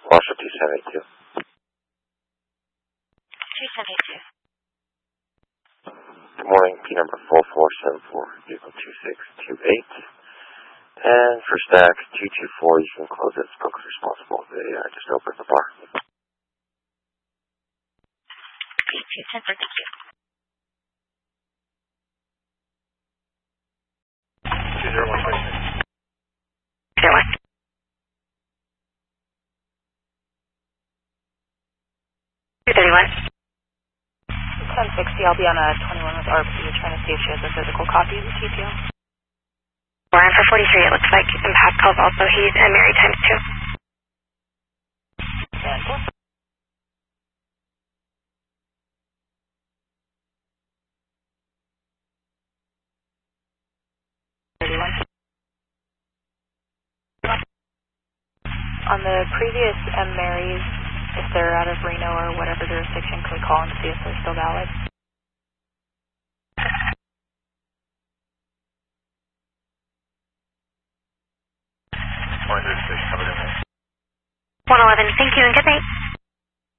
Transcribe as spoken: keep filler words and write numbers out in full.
Marshall two seven eight two. two seven eight two. Good morning, P number four four seven four, vehicle two six two eight. And for stack two two four, you can close it. Spoke as responsible. They uh, just opened the bar. two ten four, thank you. two zero one five six. zero one. two thirty-one. ten sixty, I'll be on a twenty-one with R P, trying to see if she has a physical copy of the T P O. Warren for forty-three, it looks like impact calls also. He's and Mary times two. And four. thirty-one. On the previous M. Marys, if they're out of Reno or whatever jurisdiction, can we call and see if they're still valid? one eleven, thank you and good night.